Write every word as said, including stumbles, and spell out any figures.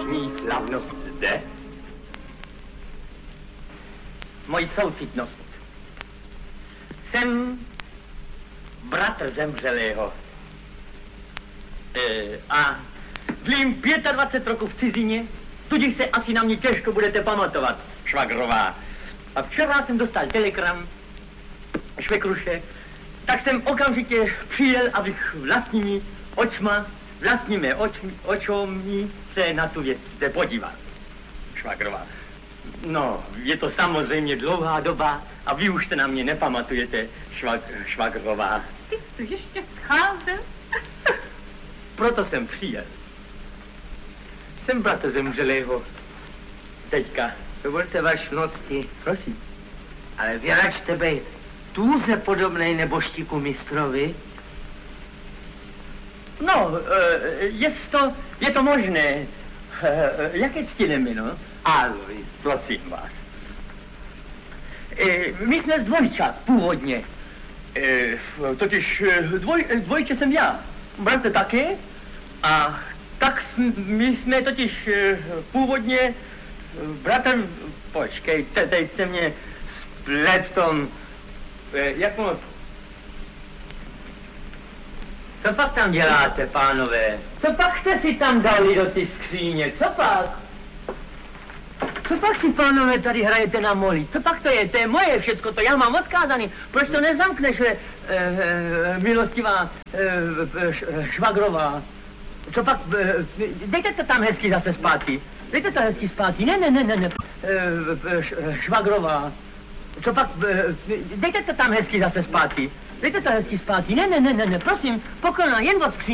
dnešní slavnost zde moji soucitnost. Jsem bratr zemřelého. E, a dlím dvacet pět roků v cizině, tudíž se asi na mě těžko budete pamatovat, švagrová. A včera jsem dostal telegram švekruše, tak jsem okamžitě přijel, abych vlastními očma, vlastními očmi, očmi se na tu věc podíval, švagrová. No, je to samozřejmě dlouhá doba a vy už se na mě nepamatujete, švag, švagrová. Ty jsi ještě scházel? Proto jsem přijel. Jsem bratr zemřelého. Teďka. Dovolte vašnosti, Prosím. ale věračte bejt tůze podobnej neboštíku mistrovi? No, je to, je to možné. Jaké ctěné jméno? Alois, prosím vás. My jsme z dvojčat původně. Totiž dvoj, dvojče jsem já. Bratr také. A tak my jsme totiž původně bratr, počkejte, teď se mě splet v tom, jak moc. Co pak tam děláte, pánové? Co pak jste si tam dali do ty skříně? Co pak? Co pak si, pánové, tady hrajete na moli? Co pak to je? To je moje všecko, to já mám odkázaný. Proč to nezamkneš, e, e, milostivá e, š, švagrová? Co pak, e, dejte to tam hezky zase zpátky. Dejte to hezky zpátky. Ne, ne, ne, ne, ne. E, š, švagrová. Co pak, e, dejte to tam hezky zase zpátky. Dejte to hezky zpátky. Ne, ne, ne, ne, ne, prosím, pokorná, jen od skříně.